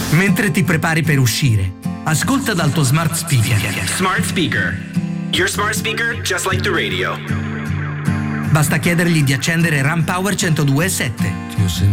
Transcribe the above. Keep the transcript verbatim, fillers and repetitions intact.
Mentre ti prepari per uscire, ascolta dal tuo smart speaker. Smart speaker. Your smart speaker just like the radio. Basta chiedergli di accendere RAM Power centodue e sette.